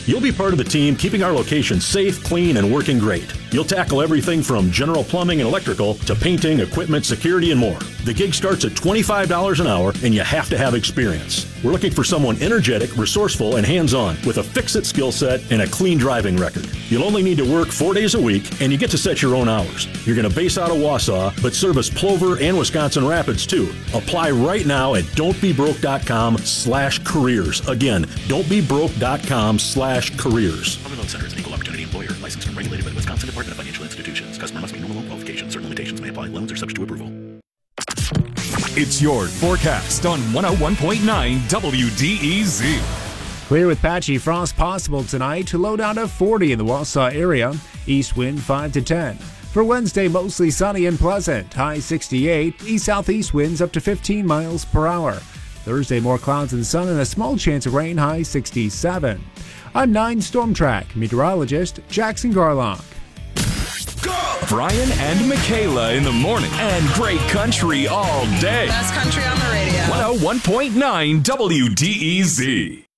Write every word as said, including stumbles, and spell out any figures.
You'll be part of the team keeping our location safe, clean, and working great. You'll tackle everything from general plumbing and electrical to painting, equipment, security, and more. The gig starts at twenty-five dollars an hour, and you have to have experience. We're looking for someone energetic, resourceful, and hands-on with a fix-it skill set and a clean driving record. You'll only need to work four days a week, and you get to set your own hours. You're going to base out of Wausau, but service Plover and Wisconsin Rapids, too. Apply right now at don'tbebroke.com slash careers. Again, don'tbebroke.com slash careers. Farmer Loan Center is an equal opportunity employer licensed and regulated by the Wisconsin Department of Financial Institutions. Customer must meet normal loan qualifications. Certain limitations may apply. Loans are subject to approval. It's your forecast on one oh one point nine W D E Z. Clear with patchy frost possible tonight. Low down to forty in the Wausau area. East wind five to ten. For Wednesday, mostly sunny and pleasant. High sixty-eight. East-southeast winds up to fifteen miles per hour. Thursday, more clouds and sun and a small chance of rain. High sixty-seven. I'm nine Storm Track meteorologist Jackson Garlock. Brian and Michaela in the morning and great country all day. Best country on the radio. one oh one point nine W D E Z.